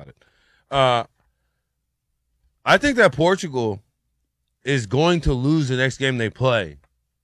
about it. I think that Portugal is going to lose the next game they play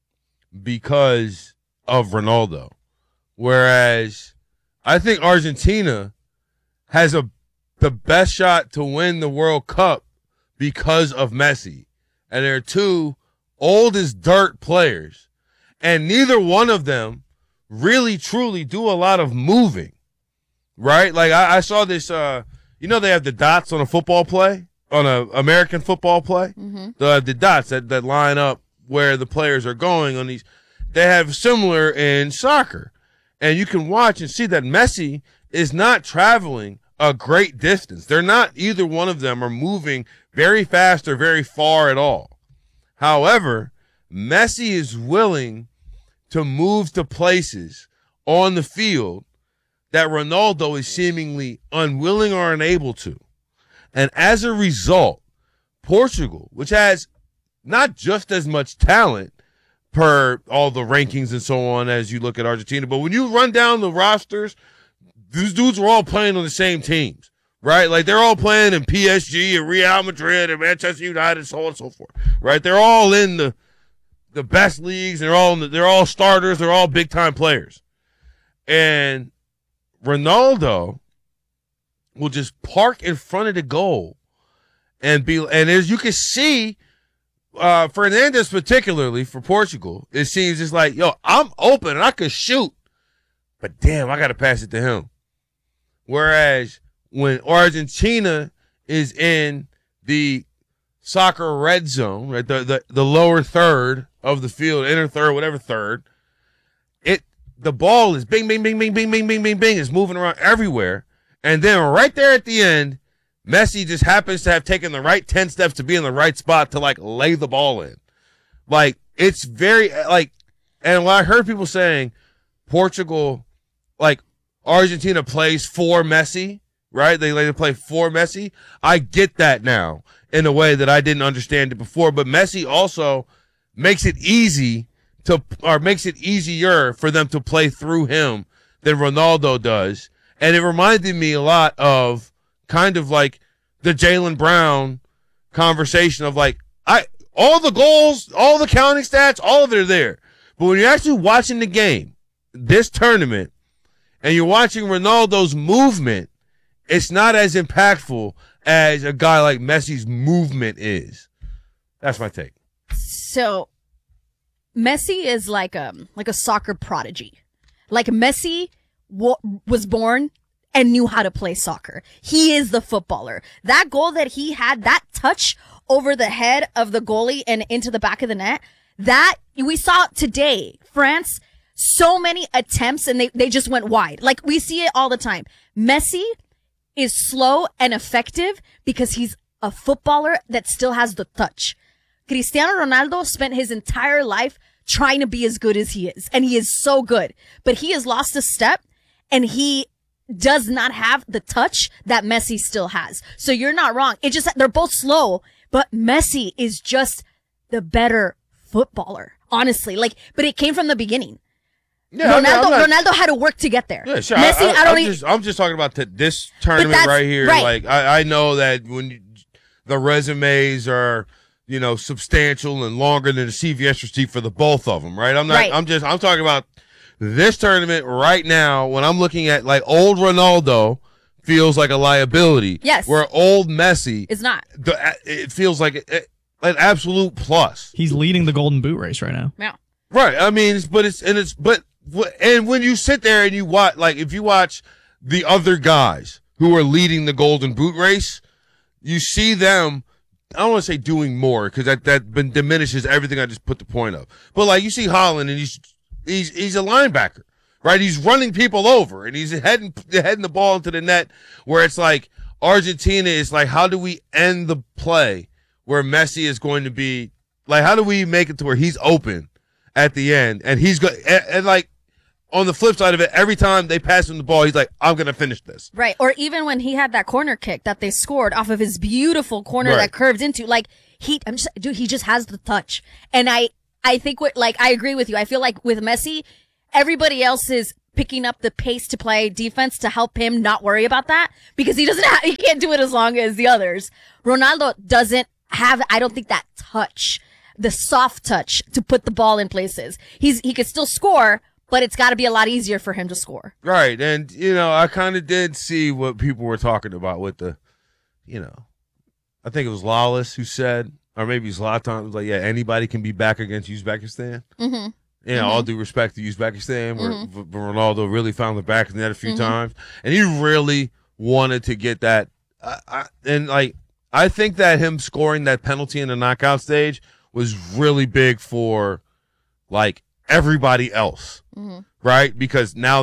because of Ronaldo. Whereas I think Argentina has the best shot to win the World Cup because of Messi. And they're two old as dirt players. And neither one of them really, truly do a lot of moving. Right? Like I saw this, they have the dots on a football play, on an American football play. Mm-hmm. The dots that line up where the players are going on these. They have similar in soccer. And you can watch and see that Messi is not traveling a great distance. They're not, either one of them are moving very fast or very far at all. However, Messi is willing to move to places on the field that Ronaldo is seemingly unwilling or unable to. And as a result, Portugal, which has not just as much talent per all the rankings and so on as you look at Argentina, but when you run down the rosters, these dudes are all playing on the same teams, right? Like they're all playing in PSG and Real Madrid and Manchester United and so on and so forth, right? They're all in the best leagues. They're all starters. They're all big time players. And Ronaldo will just park in front of the goal and as you can see, Fernandes particularly for Portugal, it seems just like, yo, I'm open and I could shoot, but damn, I got to pass it to him. Whereas when Argentina is in the soccer red zone, right, the lower third of the field, inner third, whatever third, the ball is bing, bing, bing, bing, bing, bing, bing, bing, bing, it's moving around everywhere. And then right there at the end, Messi just happens to have taken the right 10 steps to be in the right spot to like lay the ball in. Like it's very like, and when I heard people saying Portugal, like Argentina plays for Messi, right? They like to play for Messi. I get that now in a way that I didn't understand it before, but Messi also makes it easier for them to play through him than Ronaldo does. And it reminded me a lot of kind of like the Jaylen Brown conversation of like, all the goals, all the counting stats, all of it are there. But when you're actually watching the game, this tournament, and you're watching Ronaldo's movement, it's not as impactful as a guy like Messi's movement is. That's my take. So Messi is like a soccer prodigy. Like Messi was born and knew how to play soccer. He is the footballer. That goal that he had, that touch over the head of the goalie and into the back of the net, that we saw today. France, so many attempts and they just went wide. Like we see it all the time. Messi is slow and effective because he's a footballer that still has the touch. Cristiano Ronaldo spent his entire life trying to be as good as he is, and he is so good. But he has lost a step, and he does not have the touch that Messi still has. So you're not wrong. It just, they're both slow, but Messi is just the better footballer, honestly. Like, but it came from the beginning. Yeah, Ronaldo had to work to get there. Yeah, sure. Messi, I'm just talking about this tournament right here. Right. Like, I know that when the resumes are, substantial and longer than the CVS receipt for the both of them, right? I'm talking about this tournament right now when I'm looking at like old Ronaldo feels like a liability. Yes. Where old Messi is not. It feels like an absolute plus. He's leading the Golden Boot race right now. Yeah. Right. I mean, and when you sit there and you watch, like if you watch the other guys who are leading the Golden Boot race, you see them, I don't want to say doing more because that diminishes everything I just put the point of. But like you see Haaland and he's a linebacker, right? He's running people over and he's heading the ball into the net where it's like Argentina is like, how do we end the play where Messi is going to be like, how do we make it to where he's open at the end and he's good and like, on the flip side of it, every time they pass him the ball, he's like, I'm going to finish this. Right. Or even when he had that corner kick that they scored off of his beautiful corner that curved into, like, he just has the touch. And I think I agree with you. I feel like with Messi, everybody else is picking up the pace to play defense to help him not worry about that because he can't do it as long as the others. Ronaldo doesn't have, I don't think, that touch, the soft touch to put the ball in places. He could still score, but it's got to be a lot easier for him to score. Right. And, I kind of did see what people were talking about with the, I think it was Lawless who said, or maybe Zlatan was like, yeah, anybody can be back against Uzbekistan. Mm-hmm. All due respect to Uzbekistan, where Ronaldo really found the back of the net a few times. And he really wanted to get that. I think that him scoring that penalty in the knockout stage was really big for, like, everybody else, right? Because now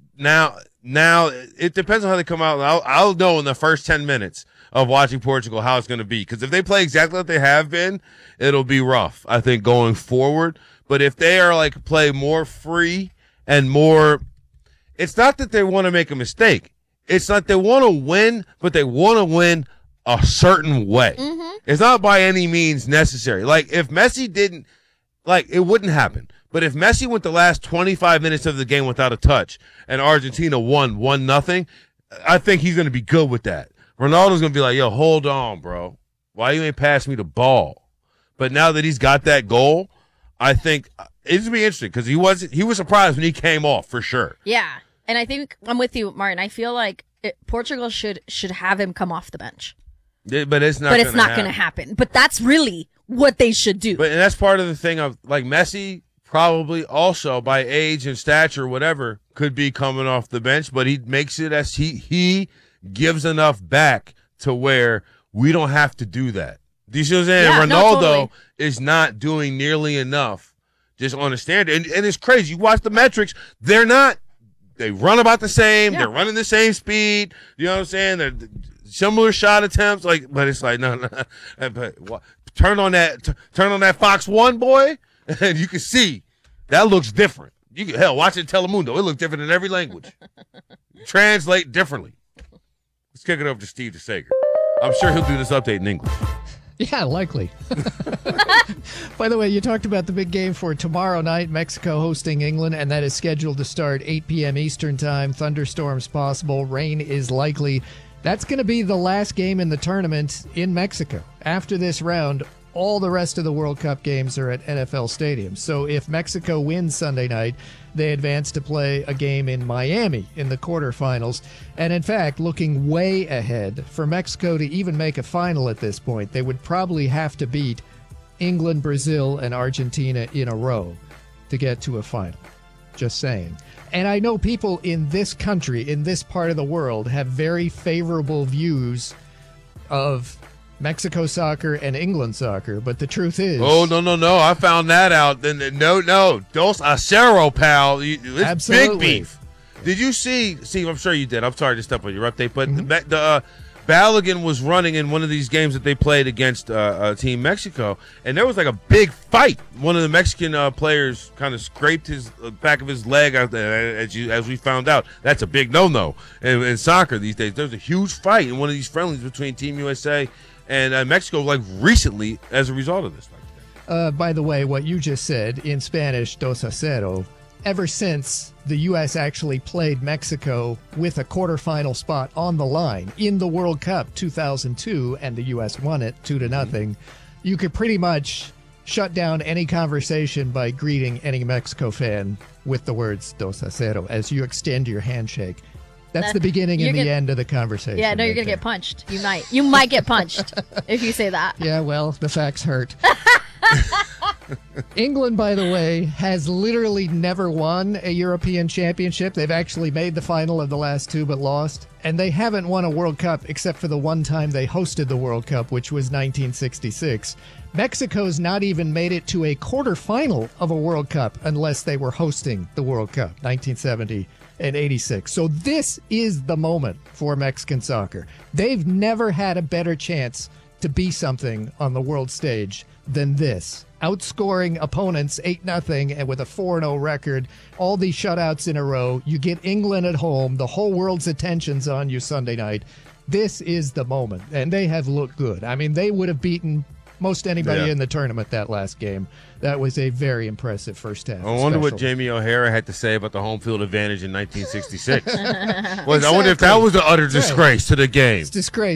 it depends on how they come out. I'll know in the first 10 minutes of watching Portugal how it's going to be. Because if they play exactly what they have been, it'll be rough, I think, going forward. But if they are, like, play more free and more, it's not that they want to make a mistake. It's not they want to win, but they want to win a certain way. It's not by any means necessary. Like, if Messi didn't, like, it wouldn't happen. But if Messi went the last 25 minutes of the game without a touch and Argentina won 1-0, I think he's going to be good with that. Ronaldo's going to be like, yo, hold on, bro. Why you ain't pass me the ball? But now that he's got that goal, I think it's going to be interesting because he was surprised when he came off, for sure. Yeah. And I think I'm with you, Martin. I feel like Portugal should have him come off the bench. But it's not going to happen. But that's really what they should do. And that's part of the thing of, like, Messi probably also by age and stature, whatever, could be coming off the bench, but he makes it as he gives enough back to where we don't have to do that. Do you see what I'm saying? Yeah, Ronaldo totally. is not doing nearly enough just on the standard. And it's crazy. You watch the metrics, they run about the same. Yeah. They're running the same speed. You know what I'm saying? They're similar shot attempts, but it's like, no. But turn on that Fox 1, boy, and you can see that looks different. You can watch it in Telemundo. It looks different in every language. Translate differently. Let's kick it over to Steve DeSager. I'm sure he'll do this update in English. Yeah, likely. By the way, you talked about the big game for tomorrow night, Mexico hosting England, and that is scheduled to start 8 p.m. Eastern time. Thunderstorms possible. Rain is likely. That's going to be the last game in the tournament in Mexico. After this round, all the rest of the World Cup games are at NFL stadiums. So if Mexico wins Sunday night, they advance to play a game in Miami in the quarterfinals. And in fact, looking way ahead, for Mexico to even make a final at this point, they would probably have to beat England, Brazil, and Argentina in a row to get to a final. Just saying. And I know people in this country, in this part of the world, have very favorable views of Mexico soccer and England soccer, but the truth is... Oh, no. I found that out. No. Dos a cero, pal. It's absolutely. Big beef. Did you see, I'm sure you did. I'm sorry to step on your update, but the Balogun was running in one of these games that they played against Team Mexico, and there was like a big fight. One of the Mexican players kind of scraped his back of his leg out there, as we found out. That's a big no-no in soccer these days. There's a huge fight in one of these friendlies between Team USA and Mexico, like, recently as a result of this. By the way, what you just said in Spanish, 2-0, ever since the U.S. actually played Mexico with a quarterfinal spot on the line in the World Cup 2002, and the U.S. won it 2-0, you could pretty much shut down any conversation by greeting any Mexico fan with the words 2-0 as you extend your handshake. That's the beginning and the end of the conversation. Yeah, no, you're going to get punched. You might get punched if you say that. Yeah, well, the facts hurt. England, by the way, has literally never won a European championship. They've actually made the final of the last two but lost. And they haven't won a World Cup except for the one time they hosted the World Cup, which was 1966. Mexico's not even made it to a quarterfinal of a World Cup unless they were hosting the World Cup, 1970 and 86. So this is the moment for Mexican soccer. They've never had a better chance to be something on the world stage than this. Outscoring opponents 8-0 and with a 4-0 record, all these shutouts in a row. You get England at home. The whole world's attention's on you Sunday night. This is the moment, and they have looked good. I mean, they would have beaten most anybody Yeah. in the tournament that last game. That was a very impressive first half. I wonder what especially. Jamie O'Hara had to say about the home field advantage in 1966. I wonder if that was an utter disgrace to the game. It's disgrace.